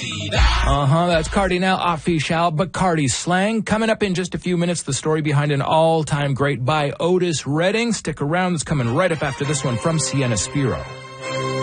That's Cardinal Offishall, Bacardi's Slang. Coming up in just a few minutes, the story behind an all-time great by Otis Redding. Stick around, it's coming right up after this one from Sienna Spiro.